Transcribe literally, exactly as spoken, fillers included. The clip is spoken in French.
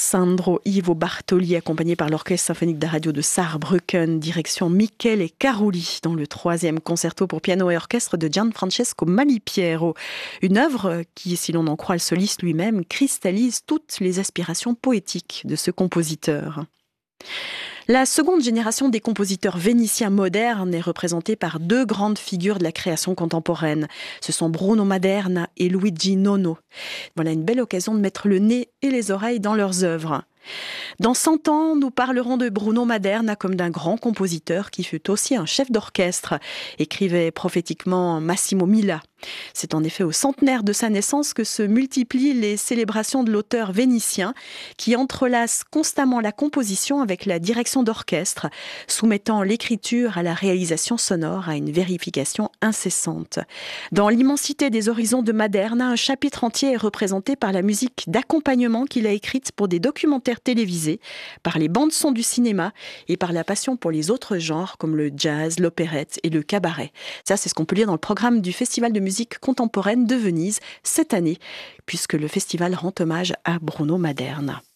Sandro Ivo Bartoli, accompagné par l'Orchestre symphonique de la radio de Saarbrücken, direction Michele Carulli, dans le troisième concerto pour piano et orchestre de Gianfrancesco Malipiero. Une œuvre qui, si l'on en croit le soliste lui-même, cristallise toutes les aspirations poétiques de ce compositeur. La seconde génération des compositeurs vénitiens modernes est représentée par deux grandes figures de la création contemporaine. Ce sont Bruno Maderna et Luigi Nono. Voilà une belle occasion de mettre le nez et les oreilles dans leurs œuvres. Dans cent ans, nous parlerons de Bruno Maderna comme d'un grand compositeur qui fut aussi un chef d'orchestre, écrivait prophétiquement Massimo Mila. C'est en effet au centenaire de sa naissance que se multiplient les célébrations de l'auteur vénitien qui entrelace constamment la composition avec la direction d'orchestre, soumettant l'écriture à la réalisation sonore à une vérification incessante. Dans l'immensité des horizons de Maderna, un chapitre entier est représenté par la musique d'accompagnement qu'il a écrite pour des documentaires télévisés, par les bandes-sons du cinéma et par la passion pour les autres genres comme le jazz, l'opérette et le cabaret. Ça, c'est ce qu'on peut lire dans le programme du Festival de musique contemporaine de Venise cette année, puisque le festival rend hommage à Bruno Maderna.